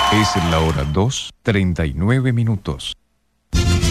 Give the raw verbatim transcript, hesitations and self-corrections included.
Es la hora dos, treinta y nueve minutos.